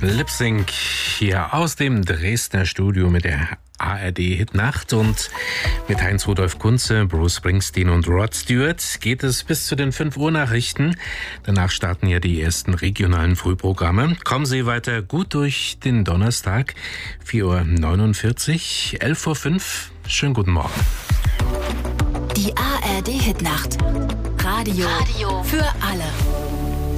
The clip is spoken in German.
Lip Sync hier aus dem Dresdner Studio mit der ARD-Hitnacht und mit Heinz-Rudolf Kunze, Bruce Springsteen und Rod Stewart geht es bis zu den 5 Uhr Nachrichten. Danach starten ja die ersten regionalen Frühprogramme. Kommen Sie weiter gut durch den Donnerstag, 4:49 Uhr, 11:05 Uhr. Schönen guten Morgen. Die ARD-Hitnacht. Radio für alle.